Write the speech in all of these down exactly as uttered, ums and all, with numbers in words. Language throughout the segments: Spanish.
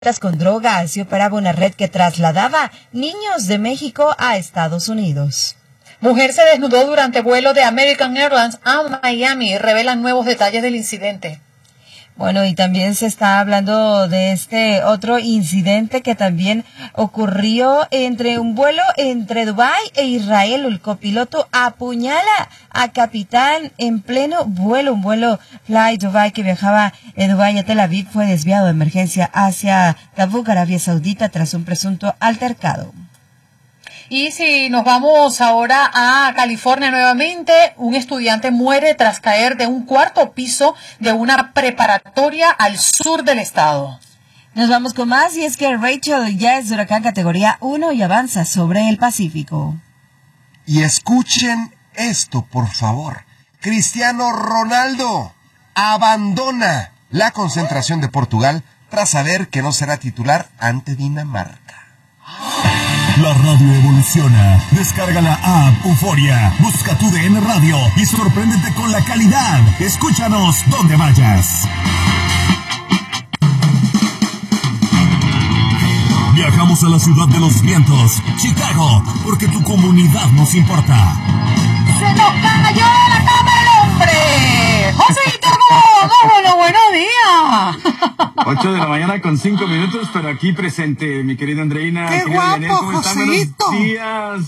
con drogas y operaba una red que trasladaba niños de México a Estados Unidos. Mujer se desnudó durante vuelo de American Airlines a Miami. Revelan nuevos detalles del incidente. Bueno, y también se está hablando de este otro incidente que también ocurrió entre un vuelo entre Dubái e Israel. El copiloto apuñala a capitán en pleno vuelo. Un vuelo Fly Dubai que viajaba de Dubái a Tel Aviv fue desviado de emergencia hacia Tabuk, Arabia Saudita, tras un presunto altercado. Y si nos vamos ahora a California nuevamente, un estudiante muere tras caer de un cuarto piso de una preparatoria al sur del estado. Nos vamos con más, y es que Rachel ya es de huracán categoría uno y avanza sobre el Pacífico. Y escuchen esto, por favor. Cristiano Ronaldo abandona la concentración de Portugal tras saber que no será titular ante Dinamarca. La radio evoluciona. Descarga la app Euforia. Busca tu D N Radio y sorpréndete con la calidad. Escúchanos donde vayas. Viajamos a la ciudad de los vientos, Chicago, porque tu comunidad nos importa. ¡Se nos cayó la cámara, hombre! ¡Joséito Hermoso! ¡Bueno, buenos días! ocho de la mañana con cinco minutos, pero aquí presente, mi querida Andreina. ¡Qué querida guapo, Daniel, ¿cómo están? Joséito! Buenos días.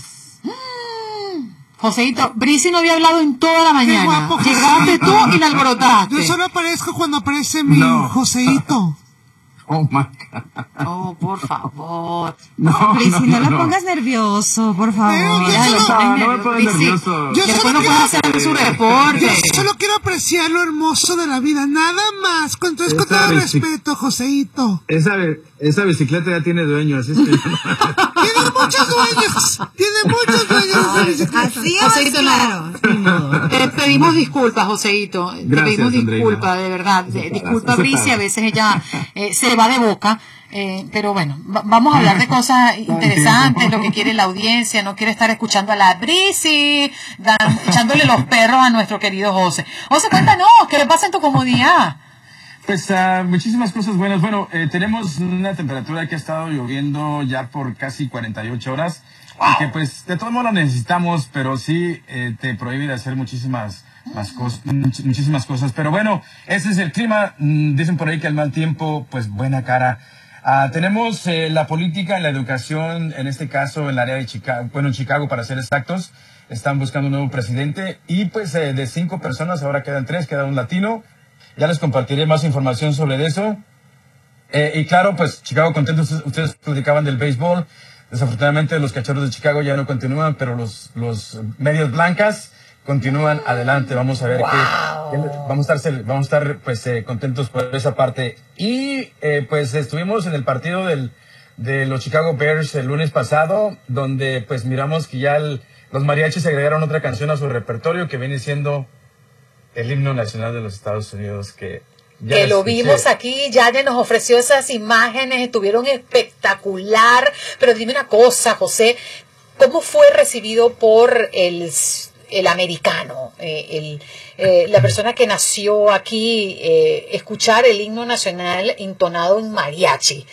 Mm. Joséito, Brisi no había hablado en toda la mañana. ¡Qué guapo, Llegaste tú y la alborotaste. Yo solo aparezco cuando aparece mi No. Joséito. Oh, my God. Oh, por favor. No, Brisi, no, no, no, lo no. pongas nervioso, por favor. Eh, yo Ya, solo- lo pones No, no me nervioso, pones Brisi. nervioso. Yo Después solo no quiero- puedes hacer su reporte. Yo solo quiero apreciar lo hermoso de la vida, nada más. Con, entonces, con Esa todo bici- respeto, Joséito. Esa, esa bicicleta ya tiene dueño, así es que... Tiene muchos dueños. Tiene muchos dueños esa bicicleta. Así es, Joséito, claro. Ni modo. Te pedimos disculpas, Joséito. Te Gracias, pedimos Andreina. disculpas, de verdad. De- disculpa, Brisi, a veces ella eh, se va de boca. Eh, pero bueno, va- vamos a hablar de cosas interesantes, lo que quiere la audiencia, no quiere estar escuchando a la Brisi, dan- echándole los perros a nuestro querido José. José, cuéntanos, ¿qué pasa en tu comodidad? Pues uh, muchísimas cosas buenas. Bueno, eh, tenemos una temperatura que ha estado lloviendo ya por casi cuarenta y ocho horas. Y que pues de todos modos la necesitamos, pero sí eh, te prohíbe de hacer muchísimas más cosas, muchísimas cosas. Pero bueno, ese es el clima. Mm, dicen por ahí que el mal tiempo, pues buena cara. Uh, tenemos eh, la política, la educación, en este caso en el área de Chicago, bueno, en Chicago para ser exactos, están buscando un nuevo presidente y pues eh, de cinco personas ahora quedan tres, queda un latino. Ya les compartiré más información sobre eso. Eh, y claro, pues Chicago contentos, ustedes platicaban del béisbol. Desafortunadamente los Cachorros de Chicago ya no continúan, pero los, los medias blancas continúan adelante. Vamos a ver Wow. qué, qué- vamos a estar, vamos a estar pues eh, contentos por esa parte. Y eh, pues estuvimos en el partido del, de los Chicago Bears el lunes pasado, donde pues miramos que ya el- los mariachis agregaron otra canción a su repertorio que viene siendo el himno nacional de los Estados Unidos, que ya Que les lo escuché. vimos aquí, Yane nos ofreció esas imágenes, estuvieron espectacular, pero dime una cosa, José, ¿cómo fue recibido por el, el americano, eh, el, eh, la persona que nació aquí, eh, escuchar el himno nacional entonado en mariachi?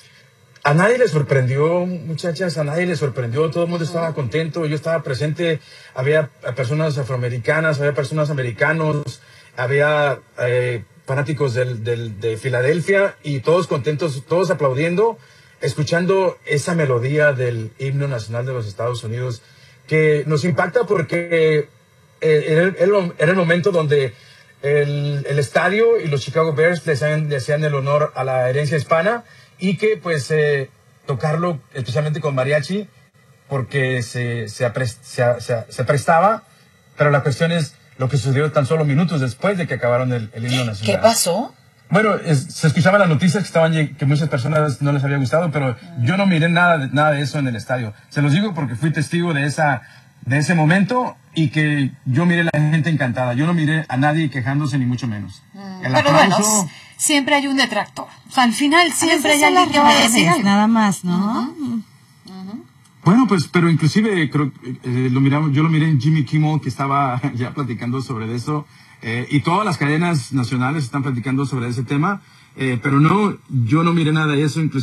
A nadie le sorprendió, muchachas, a nadie le sorprendió, todo el mundo estaba contento, yo estaba presente, había personas afroamericanas, había personas americanos, había eh, fanáticos del, del, de Filadelfia y todos contentos, todos aplaudiendo, escuchando esa melodía del himno nacional de los Estados Unidos, que nos impacta porque eh, era, el- era el momento donde el, el estadio y los Chicago Bears le hacían, le hacían el honor a la herencia hispana, y que pues eh, tocarlo especialmente con mariachi porque se, se, apres- se, se, se prestaba, pero la cuestión es lo que sucedió tan solo minutos después de que acabaron el, el himno nacional. ¿Qué pasó? Bueno, es- se escuchaban las noticias que estaban lleg- que muchas personas no les había gustado, pero yo no miré nada de, nada de eso en el estadio. Se los digo porque fui testigo de esa de ese momento y que yo miré a la gente encantada. Yo no miré a nadie quejándose ni mucho menos. El Pero bueno, aplauso- s- siempre hay un detractor. O sea, al final siempre hay Esas son alguien que va a las decir redes, algo. nada más, ¿no? Bueno, pues, pero inclusive creo, eh, lo miramos, yo lo miré en Jimmy Kimmel, que estaba ya platicando sobre eso, eh, y todas las cadenas nacionales están platicando sobre ese tema, Eh, pero no, yo no miré nada de eso, inclusive